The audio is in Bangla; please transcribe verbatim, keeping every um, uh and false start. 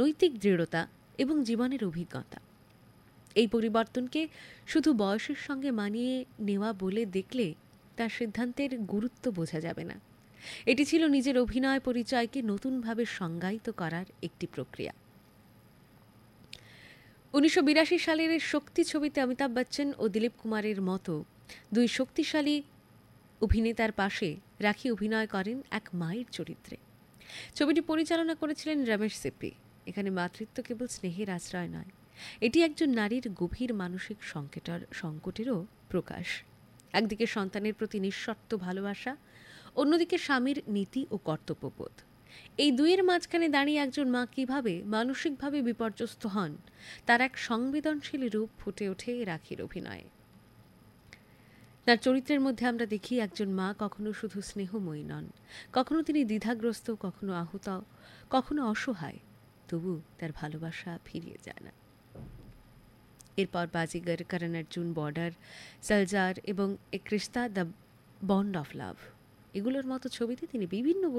নৈতিক দৃঢ়তা এবং জীবনের অভিজ্ঞতা। এই পরিবর্তনকে শুধু বয়সের সঙ্গে মানিয়ে নেওয়া বলে দেখলে তার সিদ্ধান্তের গুরুত্ব বোঝা যাবে না। এটি ছিল নিজের অভিনয় পরিচয়কে নতুনভাবে সংজ্ঞায়িত করার একটি প্রক্রিয়া। উনিশশো বিরাশি সালের শক্তি ছবিতে অমিতাভ বচ্চন ও দিলীপ কুমারের মতো দুই শক্তিশালী অভিনেতার পাশে রাখি অভিনয় করেন এক মায়ের চরিত্রে। ছবিটি পরিচালনা করেছিলেন রমেশ সিপ্পি। এখানে মাতৃত্ব কেবল স্নেহের আশ্রয় নয়, এটি একজন নারীর গভীর মানসিক সংকটের সংকটেরও প্রকাশ। একদিকে সন্তানের প্রতি নিঃশর্ত ভালোবাসা, অন্যদিকে স্বামীর নীতি ও কর্তব্যবোধ। এই দুইয়ের মাঝখানে দাঁড়িয়ে একজন মা কিভাবে মানসিকভাবে বিপর্যস্ত হন তার এক সংবেদনশীল রূপ ফুটে ওঠে রাখির অভিনয়ে। তার চরিত্রের মধ্যে আমরা দেখি একজন মা কখনো শুধু স্নেহময়ী নন, কখনো তিনি দ্বিধাগ্রস্ত, কখনো আহত, কখনো অসহায়, তবু তার ভালোবাসা ফিরিয়ে যায় না। এরপর বাজিগর, করণ অর্জুন, বর্ডার, সালজার এবং এক রিশতা দ্য বন্ড অফ লাভ, এগুলোর মতো ছবিতে তিনি বিভিন্ন